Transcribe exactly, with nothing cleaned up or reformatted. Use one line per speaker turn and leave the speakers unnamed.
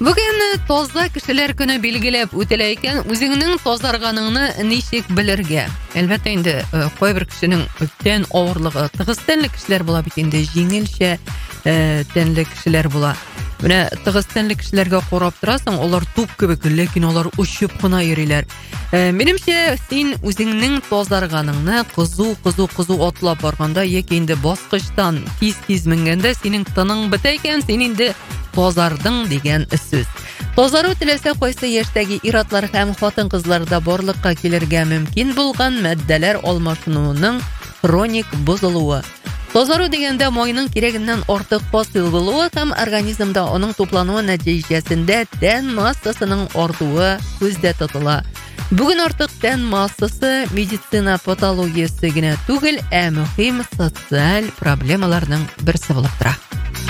Бүген тоза кешеләр көне билгеләп үтелә икән, үзеңнең тозарганыңны ничек белергә? Әлбәттә инде кайбер кешенең тән авырлыгы, тыгыз тәнле кешеләр була бит инде, җиңелчә тәнле кешеләр була. Менә тыгыз тәнле кешеләргә карап торасың, алар туп кебек, ләкин алар учып кына йөриләр. Минемчә, син үзеңнең тозарганыңны кызу, кызу, кызу атлап барганда, яки инде баскычтан тиз-тиз менгәндә, синең тының бетә икән, син инде тозардың дигән сүз. Тозару теләсә кайсы яшьтәге ир-атлар һәм хатын-кызларда барлыкка килергә мөмкин булган матдәләр алмашынуының хроник бозылуы. Тозару дигәндә майның кирәгеннән артык хасил булуы һәм организмда аның туплануы нәтиҗәсендә тән массасының артуы күздә тотыла. Бүген артык тән массасы медицина патологиясе генә түгел, ә мөһим социаль проблемаларның берсе булып тора.